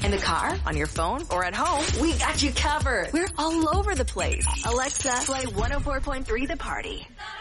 In the car, on your phone, or at home, we got you covered. We're all over the place. Alexa, play 104.3 The Party.